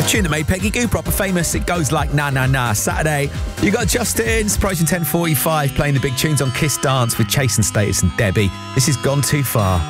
tune that made Peggy Gou proper famous. It goes like na na na. Saturday, you got Justin, Surprising 10:45, playing the big tunes on Kiss Dance with Chase and Status and Debbie. This is Gone Too Far.